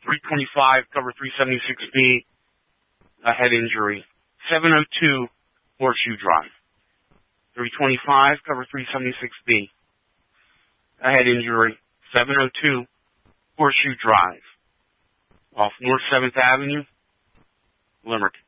325, cover 376B, a head injury. 702, Horseshoe Drive. 325, cover 376B, a head injury. 702, Horseshoe Drive. Off North 7th Avenue, Limerick.